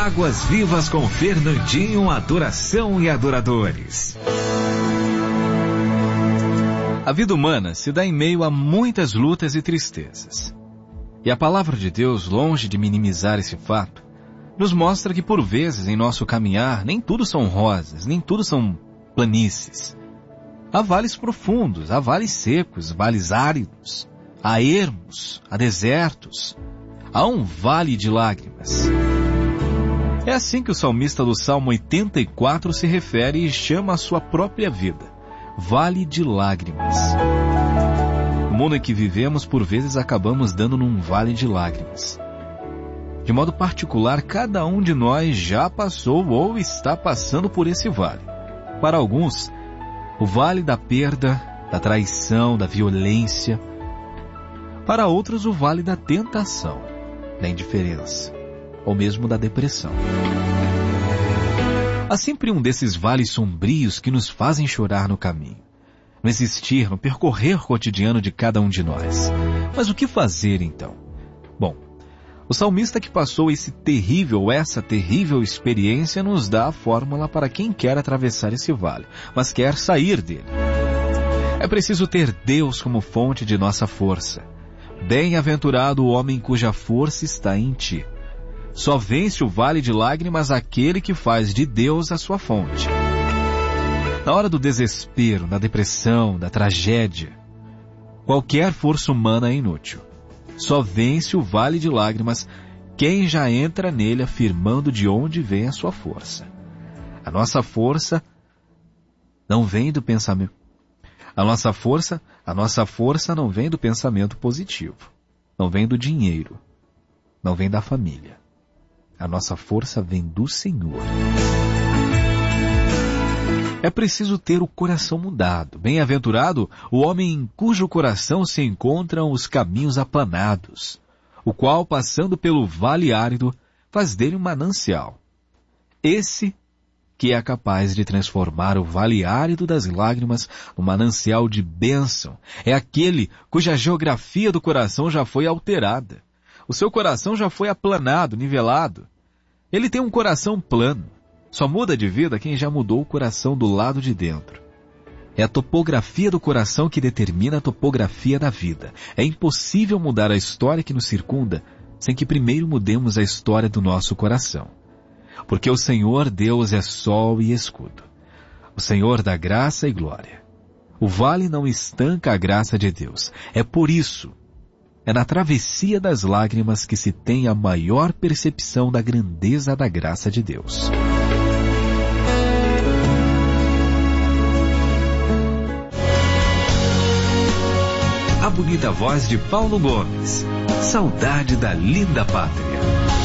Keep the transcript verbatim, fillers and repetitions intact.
Águas Vivas com Fernandinho, adoração e adoradores. A vida humana se dá em meio a muitas lutas e tristezas. E a palavra de Deus, longe de minimizar esse fato, nos mostra que por vezes em nosso caminhar nem tudo são rosas, nem tudo são planícies. Há vales profundos, há vales secos, vales áridos, há ermos, há desertos, há um vale de lágrimas. É assim que o salmista do Salmo oitenta e quatro se refere e chama a sua própria vida, vale de lágrimas. No mundo em que vivemos, por vezes acabamos dando num vale de lágrimas. De modo particular, cada um de nós já passou ou está passando por esse vale. Para alguns, o vale da perda, da traição, da violência. Para outros, o vale da tentação, da indiferença, ou mesmo da depressão. Há sempre um desses vales sombrios que nos fazem chorar no caminho, no existir, no percorrer cotidiano de cada um de nós. Mas o que fazer então? Bom, o salmista que passou esse terrível, essa terrível experiência nos dá a fórmula para quem quer atravessar esse vale, mas quer sair dele. É preciso ter Deus como fonte de nossa força. Bem-aventurado o homem cuja força está em ti. Só vence o vale de lágrimas aquele que faz de Deus a sua fonte. Na hora do desespero, da depressão, da tragédia, qualquer força humana é inútil. Só vence o vale de lágrimas quem já entra nele afirmando de onde vem a sua força. A nossa força não vem do pensamento. A nossa força, a nossa força não vem do pensamento positivo. Não vem do dinheiro. Não vem da família. A nossa força vem do Senhor. É preciso ter o coração mudado. Bem-aventurado o homem em cujo coração se encontram os caminhos aplanados, o qual, passando pelo vale árido, faz dele um manancial. Esse que é capaz de transformar o vale árido das lágrimas num manancial de bênção, é aquele cuja geografia do coração já foi alterada. O seu coração já foi aplanado, nivelado. Ele tem um coração plano. Só muda de vida quem já mudou o coração do lado de dentro. É a topografia do coração que determina a topografia da vida. É impossível mudar a história que nos circunda sem que primeiro mudemos a história do nosso coração. Porque o Senhor Deus é sol e escudo. O Senhor dá graça e glória. O vale não estanca a graça de Deus. É por isso, é na travessia das lágrimas que se tem a maior percepção da grandeza da graça de Deus. A bonita voz de Paulo Gomes. Saudade da linda pátria.